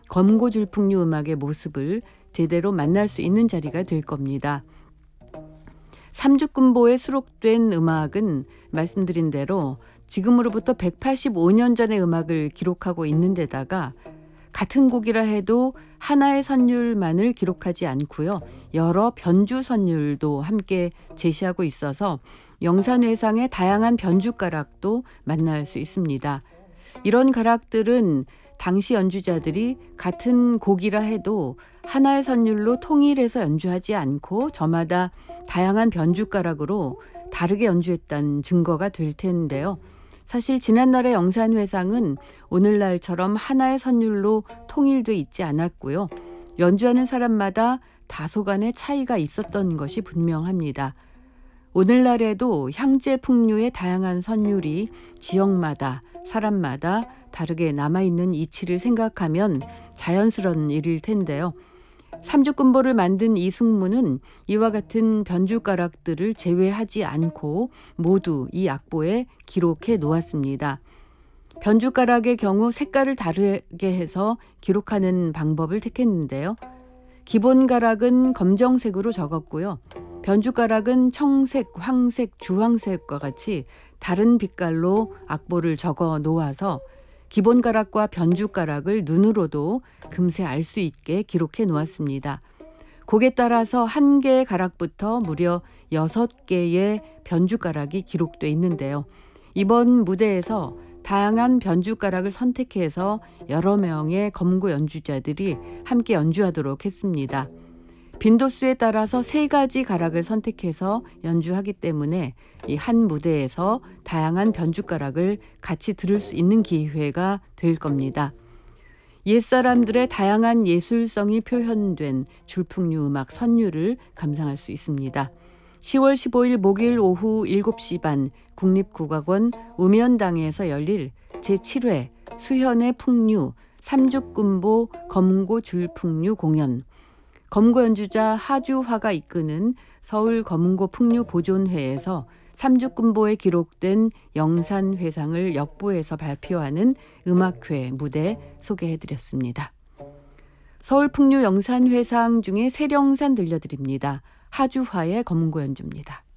검고줄풍류 음악의 모습을 제대로 만날 수 있는 자리가 될 겁니다. 삼죽군보에 수록된 음악은 말씀드린 대로 지금으로부터 185년 전의 음악을 기록하고 있는 데다가 같은 곡이라 해도 하나의 선율만을 기록하지 않고요. 여러 변주 선율도 함께 제시하고 있어서 영산회상의 다양한 변주가락도 만날 수 있습니다. 이런 가락들은 당시 연주자들이 같은 곡이라 해도 하나의 선율로 통일해서 연주하지 않고 저마다 다양한 변주가락으로 다르게 연주했다는 증거가 될 텐데요. 사실 지난날의 영산회상은 오늘날처럼 하나의 선율로 통일돼 있지 않았고요. 연주하는 사람마다 다소간의 차이가 있었던 것이 분명합니다. 오늘날에도 향제 풍류의 다양한 선율이 지역마다 사람마다 다르게 남아있는 이치를 생각하면 자연스러운 일일 텐데요. 삼죽군보를 만든 이승무는 이와 같은 변주가락들을 제외하지 않고 모두 이 악보에 기록해 놓았습니다. 변주가락의 경우 색깔을 다르게 해서 기록하는 방법을 택했는데요. 기본 가락은 검정색으로 적었고요. 변주가락은 청색, 황색, 주황색과 같이 다른 빛깔로 악보를 적어 놓아서 기본 가락과 변주 가락을 눈으로도 금세 알 수 있게 기록해 놓았습니다. 곡에 따라서 한 개의 가락부터 무려 6개의 변주 가락이 기록돼 있는데요. 이번 무대에서 다양한 변주 가락을 선택해서 여러 명의 검고 연주자들이 함께 연주하도록 했습니다. 빈도수에 따라서 3가지 가락을 선택해서 연주하기 때문에 이 한 무대에서 다양한 변주가락을 같이 들을 수 있는 기회가 될 겁니다. 옛사람들의 다양한 예술성이 표현된 줄풍류 음악 선율을 감상할 수 있습니다. 10월 15일 목요일 오후 7시 반 국립국악원 우면당에서 열릴 제7회 수현의 풍류 삼죽군보 검고 줄풍류 공연, 검고 연주자 하주화가 이끄는 서울 검고 풍류 보존회에서 삼죽군보에 기록된 영산회상을 역보해서 발표하는 음악회 무대 소개해드렸습니다. 서울 풍류 영산회상 중에 세령산 들려드립니다. 하주화의 검고 연주입니다.